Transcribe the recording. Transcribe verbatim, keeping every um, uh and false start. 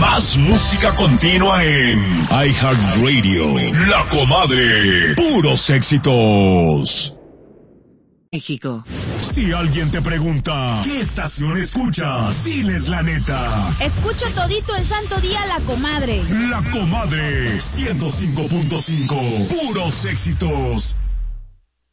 Más música continua en iHeartRadio. La Comadre. Puros éxitos. México. Si alguien te pregunta, ¿qué estación escuchas? Diles la neta. Escucho todito el santo día La Comadre. La Comadre, ciento cinco punto cinco. Puros éxitos.